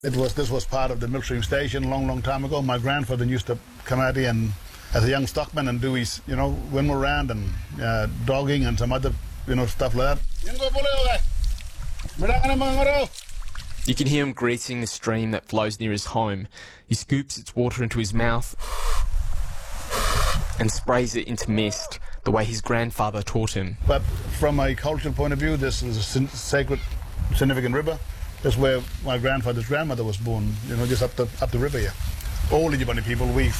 This was part of the Millstream Station long time ago. My grandfather used to come out here and, as a young stockman, and do his, windmill round and dogging and some other, stuff like that. You can hear him greeting the stream that flows near his home. He scoops its water into his mouth and sprays it into mist, the way his grandfather taught him. But from a cultural point of view, this is a sacred, significant river. That's where my grandfather's grandmother was born, just up the river here. All the Yabani people, we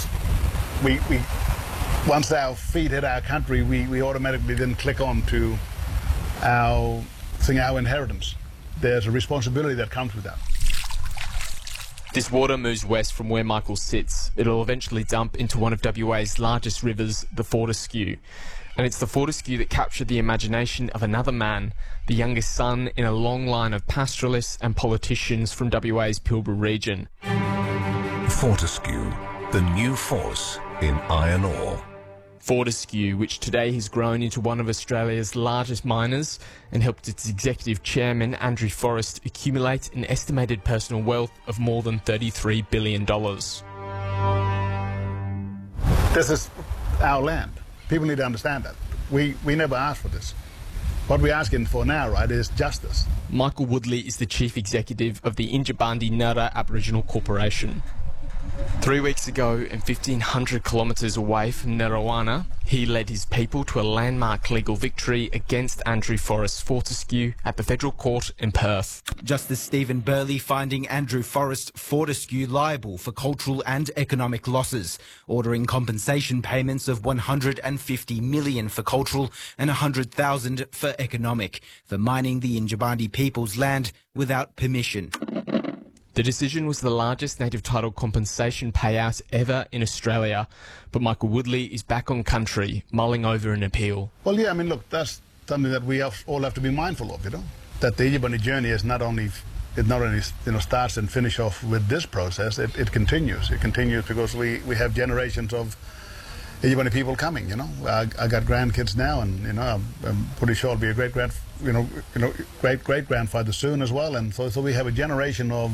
once our feet hit our country, we automatically then click on to our inheritance. There's a responsibility that comes with that. This water moves west from where Michael sits. It'll eventually dump into one of WA's largest rivers, the Fortescue. And it's the Fortescue that captured the imagination of another man, the youngest son in a long line of pastoralists and politicians from WA's Pilbara region. Fortescue, the new force in iron ore. Fortescue, which today has grown into one of Australia's largest miners and helped its executive chairman, Andrew Forrest, accumulate an estimated personal wealth of more than $33 billion. This is our land. People need to understand that. We never asked for this. What we're asking for now, right, is justice. Michael Woodley is the chief executive of the Injibandi Nara Aboriginal Corporation. 3 weeks ago, and 1,500 kilometres away from Narawana, he led his people to a landmark legal victory against Andrew Forrest's Fortescue at the Federal Court in Perth. Justice Stephen Burley finding Andrew Forrest Fortescue liable for cultural and economic losses, ordering compensation payments of $150 million for cultural and $100,000 for economic, for mining the Injibandi people's land without permission. The decision was the largest native title compensation payout ever in Australia, but Michael Woodley is back on country, mulling over an appeal. Well, yeah, look, that's something that we all have to be mindful of, that the Yabani journey is not only starts and finish off with this process, it continues. It continues because we have generations of Yabani people coming, I got grandkids now, and, I'm pretty sure I'll be a great-grandfather soon as well, and so we have a generation of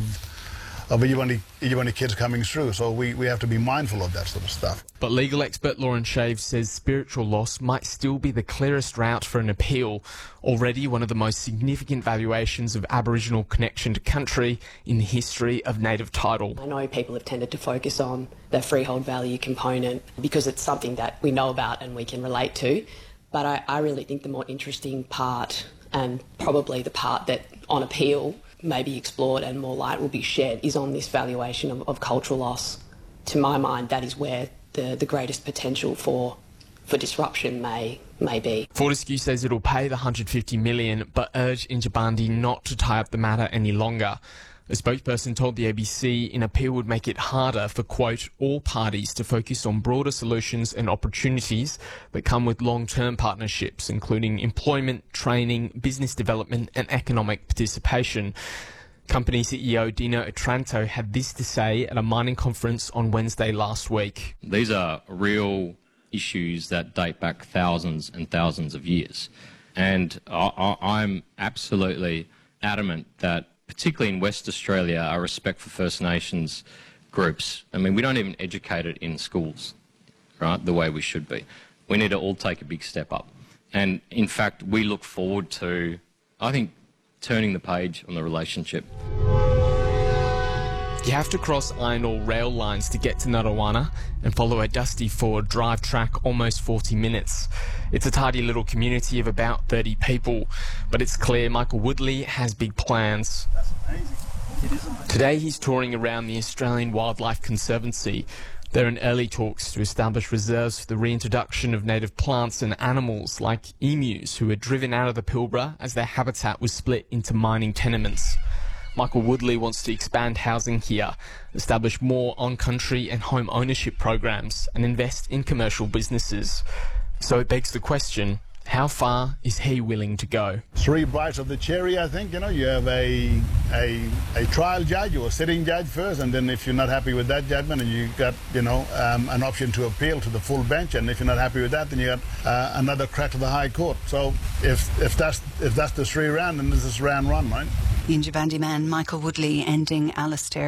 Yabani kids coming through, so we have to be mindful of that sort of stuff. But legal expert Lauren Shave says spiritual loss might still be the clearest route for an appeal, already one of the most significant valuations of Aboriginal connection to country in the history of native title. I know people have tended to focus on the freehold value component because it's something that we know about and we can relate to, but I really think the more interesting part, and probably the part that on appeal may be explored and more light will be shed, is on this valuation of cultural loss. To my mind, that is where the greatest potential for disruption may be. Fortescue says it'll pay the $150 million, but urged Injibandi not to tie up the matter any longer. A spokesperson told the ABC an appeal would make it harder for, quote, all parties to focus on broader solutions and opportunities that come with long-term partnerships, including employment, training, business development and economic participation. Company CEO Dino Otranto had this to say at a mining conference on Wednesday last week. These are real issues that date back thousands and thousands of years. And I'm absolutely adamant that, particularly in West Australia, our respect for First Nations groups, we don't even educate it in schools, right, the way we should be. We need to all take a big step up. And, in fact, we look forward to, I think, turning the page on the relationship. You have to cross iron ore rail lines to get to Narawana and follow a dusty Ford drive track almost 40 minutes. It's a tidy little community of about 30 people, but it's clear Michael Woodley has big plans. That's amazing. Today he's touring around the Australian Wildlife Conservancy. They're in early talks to establish reserves for the reintroduction of native plants and animals like emus who were driven out of the Pilbara as their habitat was split into mining tenements. Michael Woodley wants to expand housing here, establish more on-country and home ownership programs, and invest in commercial businesses. So it begs the question, how far is he willing to go? 3 bites of the cherry, I think. You have a trial judge or a sitting judge first, and then if you're not happy with that judgment, and you got, an option to appeal to the full bench, and if you're not happy with that, then you got another crack to the High Court. So if that's the 3 round, then this is round 1, right? The Injavandi man Michael Woodley ending Alistair